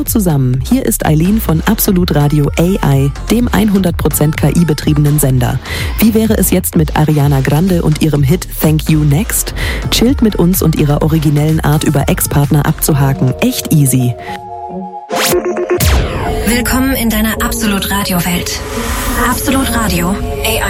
zusammen, hier ist Eileen von Absolut Radio AI, dem 100% KI-betriebenen Sender. Wie wäre es jetzt mit Ariana Grande und ihrem Hit Thank You Next? Chillt mit uns und ihrer originellen Art, über Ex-Partner abzuhaken. Echt easy. Willkommen in deiner Absolut Radio Welt. Absolut Radio AI.